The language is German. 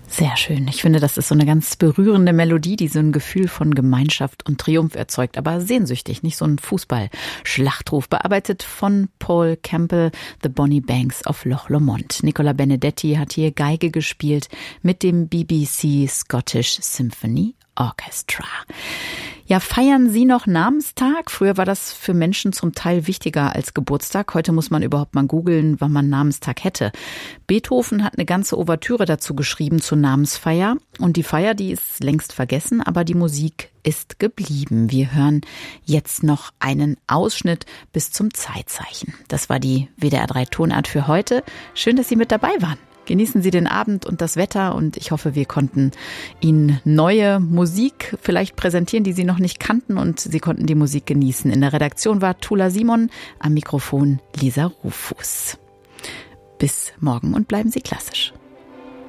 Sehr schön. Ich finde, das ist so eine ganz berührende Melodie, die so ein Gefühl von Gemeinschaft und Triumph erzeugt, aber sehnsüchtig, nicht so ein Fußball-Schlachtruf. Bearbeitet von Paul Campbell, The Bonnie Banks of Loch Lomond. Nicola Benedetti hat hier Geige gespielt mit dem BBC Scottish Symphony Orchestra. Ja, feiern Sie noch Namenstag? Früher war das für Menschen zum Teil wichtiger als Geburtstag. Heute muss man überhaupt mal googeln, wann man Namenstag hätte. Beethoven hat eine ganze Ouvertüre dazu geschrieben zur Namensfeier. Und die Feier, die ist längst vergessen, aber die Musik ist geblieben. Wir hören jetzt noch einen Ausschnitt bis zum Zeitzeichen. Das war die WDR 3 Tonart für heute. Schön, dass Sie mit dabei waren. Genießen Sie den Abend und das Wetter und ich hoffe, wir konnten Ihnen neue Musik vielleicht präsentieren, die Sie noch nicht kannten und Sie konnten die Musik genießen. In der Redaktion war Tula Simon, am Mikrofon Lisa Rufus. Bis morgen und bleiben Sie klassisch.